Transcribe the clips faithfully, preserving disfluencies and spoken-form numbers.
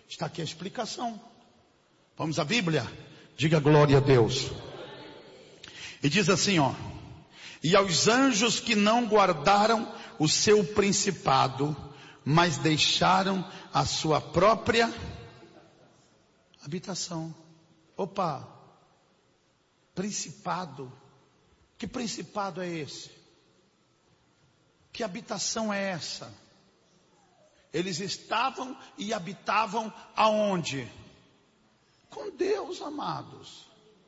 Está aqui a explicação. Vamos à Bíblia? Diga glória a Deus. E diz assim, ó: e aos anjos que não guardaram o seu principado, mas deixaram a sua própria habitação. Opa, principado. Que principado é esse? Que habitação é essa? Eles estavam e habitavam aonde? Com Deus, amados.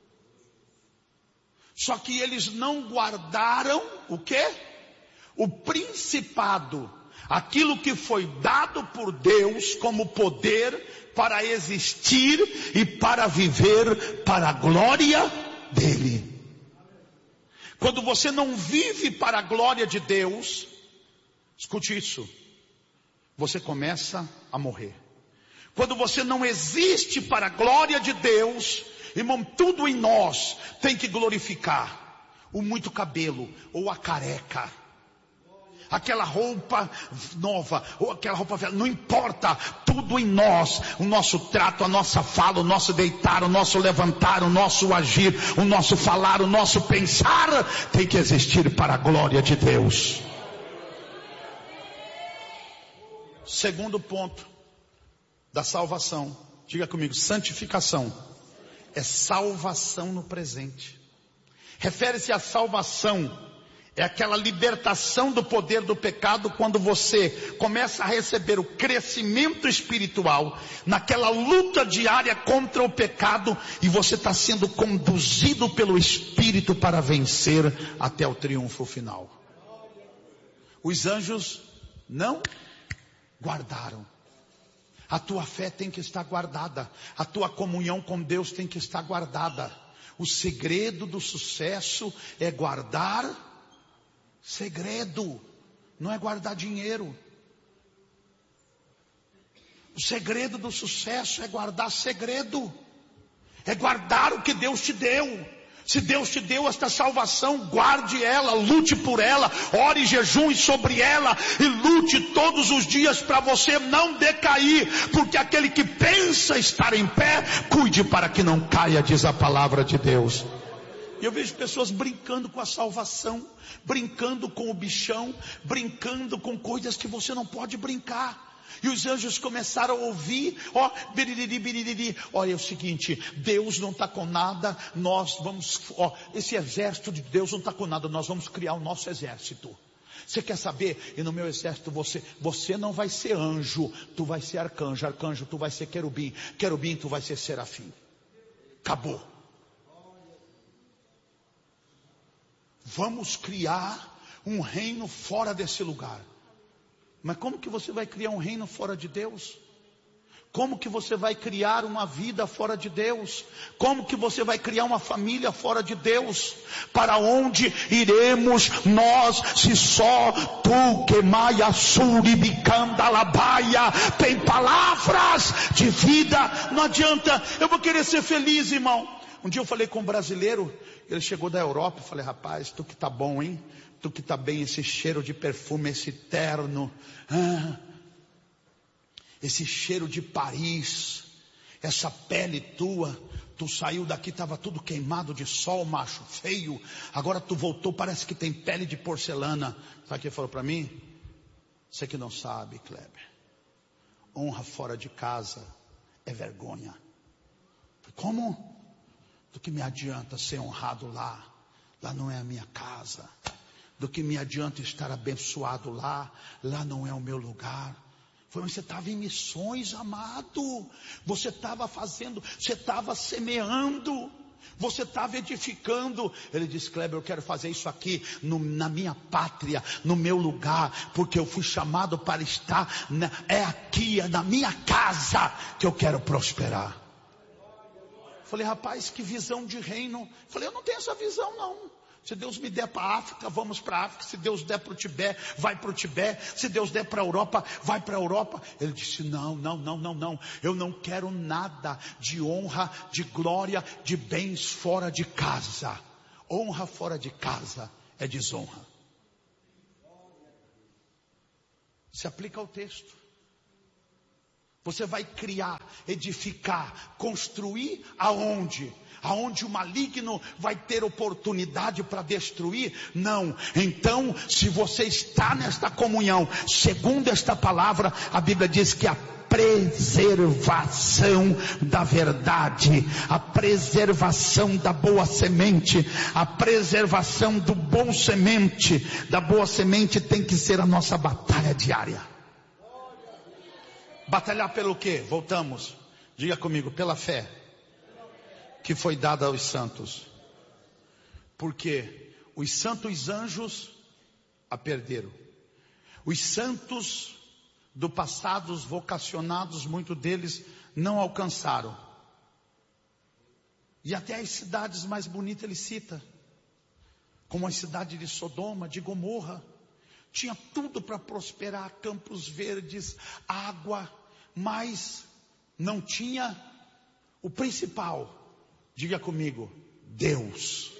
Só que eles não guardaram o quê? O principado. Aquilo que foi dado por Deus como poder para existir e para viver para a glória dele. Quando você não vive para a glória de Deus, escute isso, você começa a morrer. Quando você não existe para a glória de Deus, irmão, tudo em nós tem que glorificar. O muito cabelo, ou a careca, aquela roupa nova, ou aquela roupa velha, não importa, tudo em nós, o nosso trato, a nossa fala, o nosso deitar, o nosso levantar, o nosso agir, o nosso falar, o nosso pensar, tem que existir para a glória de Deus. Segundo ponto da salvação, diga comigo, santificação, é salvação no presente. Refere-se à salvação, é aquela libertação do poder do pecado, quando você começa a receber o crescimento espiritual, naquela luta diária contra o pecado, e você está sendo conduzido pelo Espírito para vencer até o triunfo final. Os anjos não guardaram. A tua fé tem que estar guardada. A tua comunhão com Deus tem que estar guardada. O segredo do sucesso é guardar segredo. Não é guardar dinheiro. O segredo do sucesso é guardar segredo. É guardar o que Deus te deu. Se Deus te deu esta salvação, guarde ela, lute por ela, ore e jejum sobre ela, e lute todos os dias para você não decair, porque aquele que pensa estar em pé, cuide para que não caia, diz a palavra de Deus. E eu vejo pessoas brincando com a salvação, brincando com o bichão, brincando com coisas que você não pode brincar. E os anjos começaram a ouvir, ó, biririri, biririri. Olha, é o seguinte, Deus não está com nada, nós vamos, ó, esse exército de Deus não está com nada, nós vamos criar o nosso exército. Você quer saber? E no meu exército você, você não vai ser anjo, tu vai ser arcanjo, arcanjo tu vai ser querubim, querubim tu vai ser serafim. Acabou. Vamos criar um reino fora desse lugar. Mas como que você vai criar um reino fora de Deus? Como que você vai criar uma vida fora de Deus? Como que você vai criar uma família fora de Deus? Para onde iremos nós, se só tu que maia suribicandalabaia tem palavras de vida? Não adianta, eu vou querer ser feliz, irmão. Um dia eu falei com um brasileiro, ele chegou da Europa, eu falei, rapaz, tu que tá bom, hein? Tu que tá bem, esse cheiro de perfume, esse terno, ah, esse cheiro de Paris, essa pele tua, tu saiu daqui, estava tudo queimado de sol, macho, feio, agora tu voltou, parece que tem pele de porcelana. Sabe o que ele falou para mim? Você que não sabe, Kleber, honra fora de casa é vergonha. Como? Do que me adianta ser honrado lá? Lá não é a minha casa. Do que me adianta estar abençoado lá? Lá não é o meu lugar. Foi, mas você estava em missões, amado. Você estava fazendo, você estava semeando, você estava edificando. Ele disse, Kleber, eu quero fazer isso aqui no, na minha pátria, no meu lugar, porque eu fui chamado para estar, na, é aqui, é na minha casa que eu quero prosperar. Falei, rapaz, que visão de reino. Falei, eu não tenho essa visão não. Se Deus me der para a África, vamos para a África. Se Deus der para o Tibete, vai para o Tibete. Se Deus der para a Europa, vai para a Europa. Ele disse, não, não, não, não, não. Eu não quero nada de honra, de glória, de bens fora de casa. Honra fora de casa é desonra. Se aplica ao texto. Você vai criar, edificar, construir aonde? Aonde o maligno vai ter oportunidade para destruir? Não. Então, se você está nesta comunhão, segundo esta palavra, a Bíblia diz que a preservação da verdade, a preservação da boa semente, a preservação do bom semente, da boa semente tem que ser a nossa batalha diária. Batalhar pelo quê? Voltamos. Diga comigo, pela fé que foi dada aos santos. Porque os santos anjos a perderam. Os santos do passado, os vocacionados, muitos deles não alcançaram. E até as cidades mais bonitas ele cita, como a cidade de Sodoma, de Gomorra. Tinha tudo para prosperar, campos verdes, água, mas não tinha o principal. Diga comigo, Deus.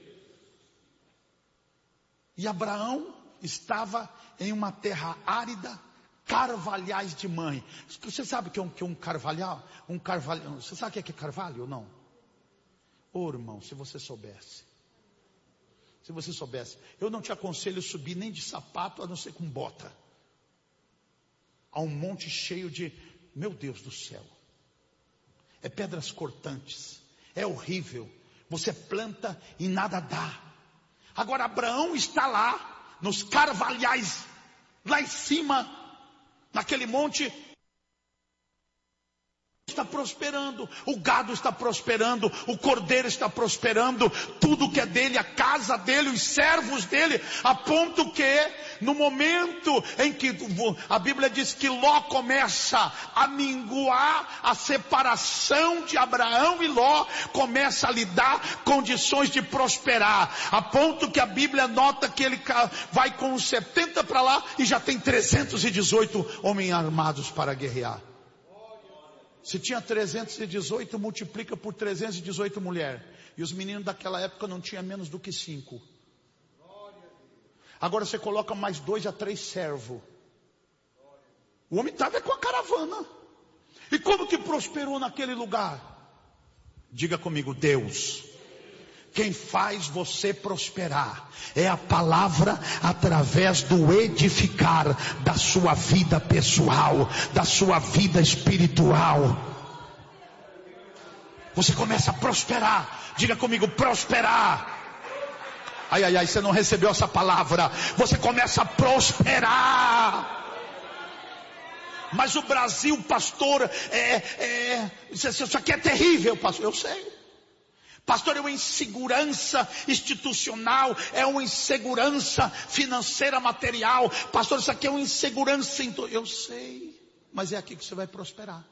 E Abraão estava em uma terra árida, carvalhais de mãe. Você sabe o que é um, que é um carvalhal? Um carvalho, você sabe o que é carvalho ou não? Ô irmão, se você soubesse. Se você soubesse. Eu não te aconselho subir nem de sapato, a não ser com bota. Há um monte cheio de, meu Deus do céu. É pedras cortantes. É horrível. Você planta e nada dá. Agora Abraão está lá, nos carvalhais, lá em cima, naquele monte, está prosperando, o gado está prosperando, o cordeiro está prosperando, tudo que é dele, a casa dele, os servos dele, a ponto que no momento em que a Bíblia diz que Ló começa a minguar, a separação de Abraão e Ló começa a lhe dar condições de prosperar, a ponto que a Bíblia nota que ele vai com uns setenta para lá e já tem trezentos e dezoito homens armados para guerrear. Se tinha trezentos e dezoito, multiplica por trezentos e dezoito mulheres. E os meninos daquela época não tinham menos do que cinco. Agora você coloca mais dois a três servos. O homem estava com a caravana. E como que prosperou naquele lugar? Diga comigo, Deus. Quem faz você prosperar é a palavra através do edificar da sua vida pessoal, da sua vida espiritual. Você começa a prosperar. Diga comigo, prosperar. Ai, ai, ai, você não recebeu essa palavra. Você começa a prosperar. Mas o Brasil, pastor, é, é, isso aqui é terrível, pastor. Eu sei. Pastor, é uma insegurança institucional, é uma insegurança financeira, material. Pastor, isso aqui é uma insegurança. Eu sei, mas é aqui que você vai prosperar.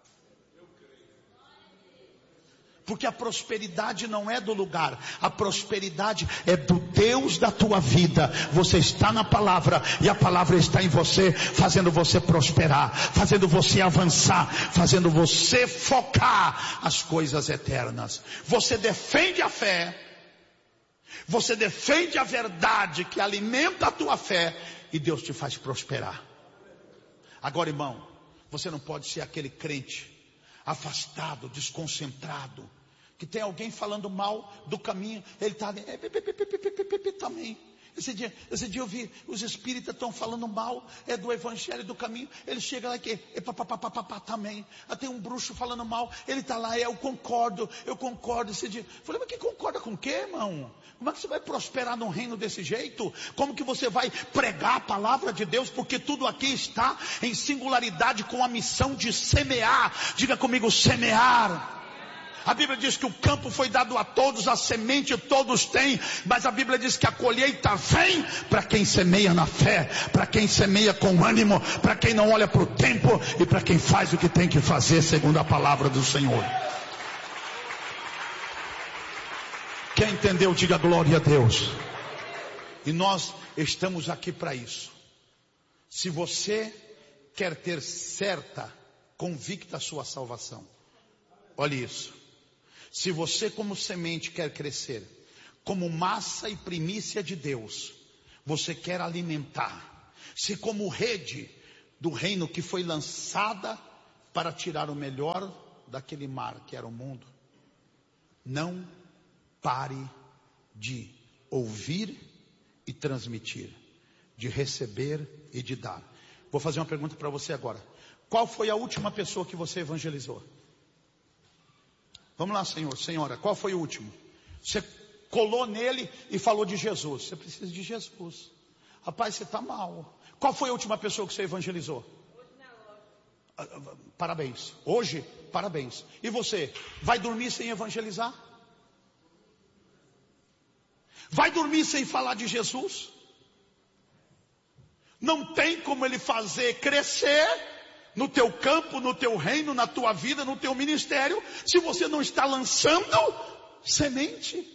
Porque a prosperidade não é do lugar, a prosperidade é do Deus da tua vida. Você está na palavra e a palavra está em você, fazendo você prosperar, fazendo você avançar, fazendo você focar as coisas eternas. Você defende a fé, você defende a verdade que alimenta a tua fé e Deus te faz prosperar. Agora, irmão, você não pode ser aquele crente afastado, desconcentrado, que tem alguém falando mal do caminho, ele está ali, é, também. Esse dia, esse dia eu vi, os espíritas estão falando mal, é do evangelho do caminho, ele chega lá que é papapá também. Ah, tem um bruxo falando mal, ele está lá, é, eu concordo, eu concordo esse dia. Eu falei, mas que concorda com o quê, irmão? Como é que você vai prosperar num reino desse jeito? Como que você vai pregar a palavra de Deus? Porque tudo aqui está em singularidade com a missão de semear. Diga comigo, semear. A Bíblia diz que o campo foi dado a todos, a semente todos têm, mas a Bíblia diz que a colheita vem para quem semeia na fé, para quem semeia com ânimo, para quem não olha para o tempo e para quem faz o que tem que fazer segundo a palavra do Senhor. Quem entendeu, diga glória a Deus. E nós estamos aqui para isso. Se você quer ter certa, convicta a sua salvação, olhe isso. Se você como semente quer crescer, como massa e primícia de Deus, você quer alimentar. Se como rede do reino que foi lançada para tirar o melhor daquele mar que era o mundo. Não pare de ouvir e transmitir, de receber e de dar. Vou fazer uma pergunta para você agora. Qual foi a última pessoa que você evangelizou? Vamos lá, senhor, senhora, qual foi o último? Você colou nele e falou de Jesus. Você precisa de Jesus. Rapaz, você está mal. Qual foi a última pessoa que você evangelizou? Parabéns. Hoje, parabéns. E você, vai dormir sem evangelizar? Vai dormir sem falar de Jesus? Não tem como ele fazer crescer no teu campo, no teu reino, na tua vida, no teu ministério, se você não está lançando semente.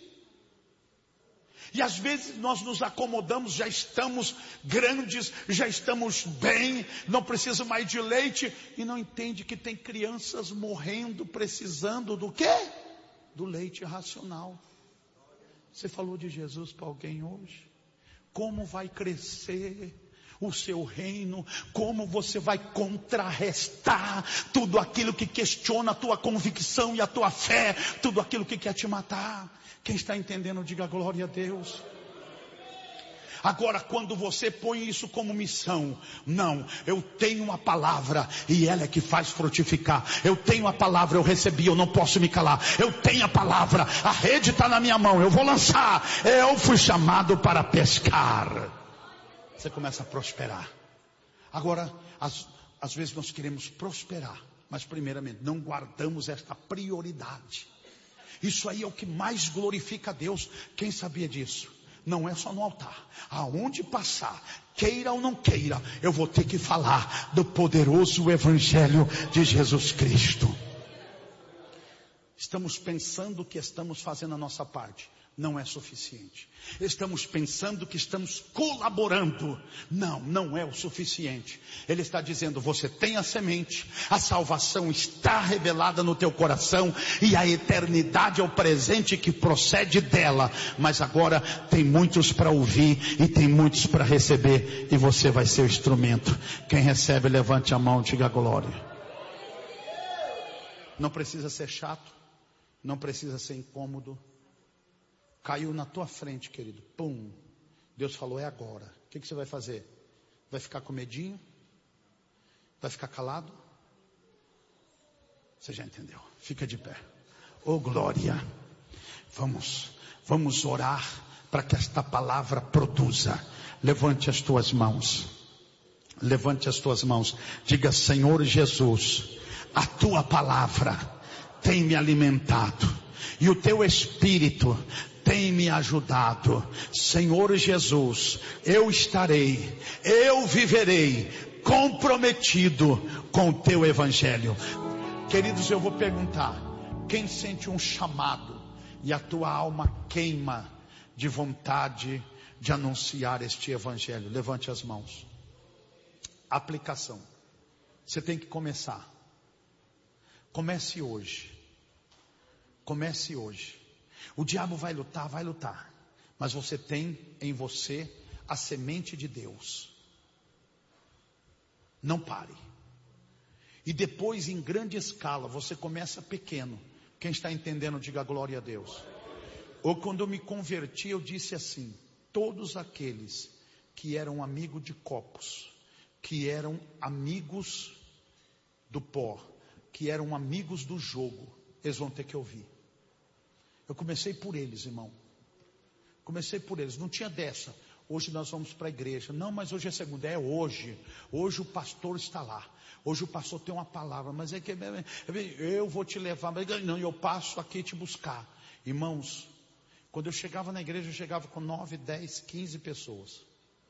E às vezes nós nos acomodamos, já estamos grandes, já estamos bem, não precisa mais de leite, e não entende que tem crianças morrendo, precisando do quê? Do leite racional. Você falou de Jesus para alguém hoje? Como vai crescer o seu reino? Como você vai contrarrestar tudo aquilo que questiona a tua convicção e a tua fé, tudo aquilo que quer te matar? Quem está entendendo, diga glória a Deus. Agora, quando você põe isso como missão, não, eu tenho uma palavra e ela é que faz frutificar. Eu tenho a palavra, eu recebi, eu não posso me calar. Eu tenho a palavra, a rede está na minha mão, eu vou lançar. Eu fui chamado para pescar. Você começa a prosperar. Agora, às, às vezes nós queremos prosperar, mas primeiramente não guardamos esta prioridade. Isso aí é o que mais glorifica a Deus. Quem sabia disso? Não é só no altar. Aonde passar, queira ou não queira, eu vou ter que falar do poderoso evangelho de Jesus Cristo. Estamos pensando que estamos fazendo a nossa parte. Não é suficiente. Estamos pensando que estamos colaborando. Não, não é o suficiente. Ele está dizendo, você tem a semente, a salvação está revelada no teu coração, e a eternidade é o presente que procede dela. Mas agora tem muitos para ouvir e tem muitos para receber, e você vai ser o instrumento. Quem recebe, levante a mão, diga glória. Não precisa ser chato, não precisa ser incômodo. Caiu na tua frente, querido. Pum. Deus falou, é agora. O que, que você vai fazer? Vai ficar com medinho? Vai ficar calado? Você já entendeu. Fica de pé. Oh glória. Vamos, vamos orar para que esta palavra produza. Levante as tuas mãos. Levante as tuas mãos. Diga, Senhor Jesus, a tua palavra tem me alimentado. E o teu Espírito tem me ajudado. Senhor Jesus, eu estarei, eu viverei comprometido com o teu evangelho. Queridos, eu vou perguntar, quem sente um chamado e a tua alma queima de vontade de anunciar este evangelho? Levante as mãos. Aplicação. Você tem que começar. Comece hoje. Comece hoje. O diabo vai lutar, vai lutar. Mas você tem em você a semente de Deus. Não pare. E depois, em grande escala, você começa pequeno. Quem está entendendo, diga glória a Deus. Ou quando eu me converti, eu disse assim: todos aqueles que eram amigos de copos, que eram amigos do pó, que eram amigos do jogo, eles vão ter que ouvir. Eu comecei por eles, irmão. Comecei por eles, não tinha dessa. Hoje nós vamos para a igreja. Não, mas hoje é segunda. É hoje. Hoje o pastor está lá. Hoje o pastor tem uma palavra. Mas é que eu vou te levar. Mas não, eu passo aqui te buscar. Irmãos, quando eu chegava na igreja, eu chegava com nove, dez, quinze pessoas.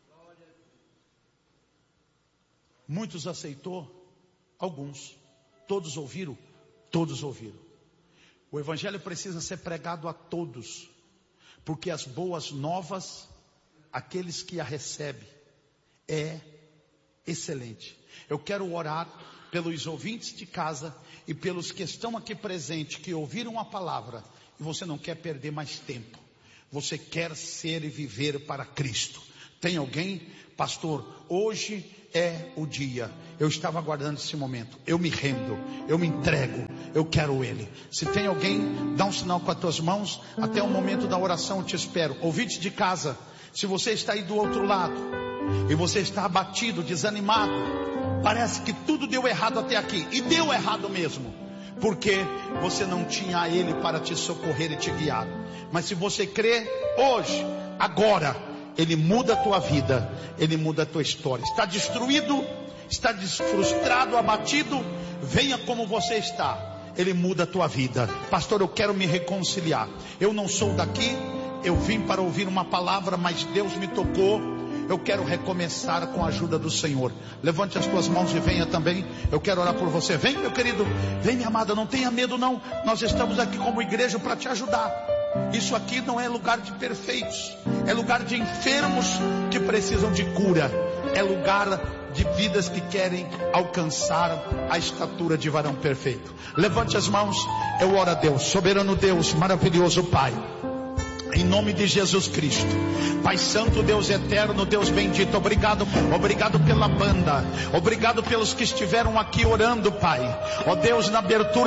Muitos aceitou, alguns. Todos ouviram? Todos ouviram. O evangelho precisa ser pregado a todos, porque as boas novas, aqueles que a recebem, é excelente. Eu quero orar pelos ouvintes de casa e pelos que estão aqui presentes, que ouviram a palavra, e você não quer perder mais tempo. Você quer ser e viver para Cristo. Tem alguém? Pastor, hoje é o dia. Eu estava aguardando esse momento. Eu me rendo, eu me entrego, eu quero Ele. Se tem alguém, dá um sinal com as tuas mãos. Até o momento da oração eu te espero. Ouvinte de casa, se você está aí do outro lado e você está abatido, desanimado, parece que tudo deu errado até aqui, e deu errado mesmo, porque você não tinha Ele para te socorrer e te guiar. Mas se você crê, hoje, agora, Ele muda a tua vida, Ele muda a tua história. Está destruído, está frustrado, abatido, venha como você está, Ele muda a tua vida. Pastor, eu quero me reconciliar, eu não sou daqui, eu vim para ouvir uma palavra, mas Deus me tocou, eu quero recomeçar com a ajuda do Senhor. Levante as tuas mãos e venha também. Eu quero orar por você. Vem, meu querido, vem, minha amada, não tenha medo não. Nós estamos aqui como igreja para te ajudar. Isso aqui não é lugar de perfeitos, é lugar de enfermos que precisam de cura, é lugar de vidas que querem alcançar a estatura de varão perfeito. Levante as mãos, eu oro a Deus. Soberano Deus, maravilhoso Pai, em nome de Jesus Cristo, Pai Santo, Deus eterno, Deus bendito, obrigado, obrigado pela banda, obrigado pelos que estiveram aqui orando, Pai, ó Deus, na abertura